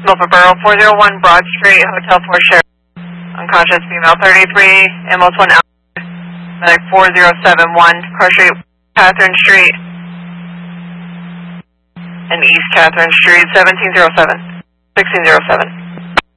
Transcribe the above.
Milford Borough, 401 Broad Street, Hotel 4 Sheriff. Unconscious female, 33, ambulance 1 out. Medic 4071, Car Street, Catherine Street, and East Catherine Street, 1707, 1607.